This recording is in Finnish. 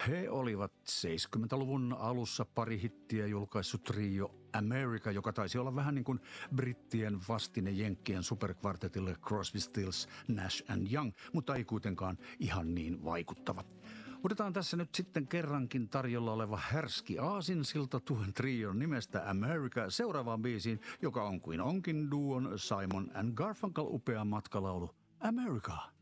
He olivat 70-luvun alussa pari hittiä julkaissut trio America, joka taisi olla vähän niin kuin brittien vastine jenkkien superkvartetille Crosby, Stills, Nash and Young, mutta ei kuitenkaan ihan niin vaikuttava. Otetaan tässä nyt sitten kerrankin tarjolla oleva härski aasinsilta tuon trion nimestä America seuraavaan biisiin, joka on kuin onkin duon Simon and Garfunkel upea matkalaulu America.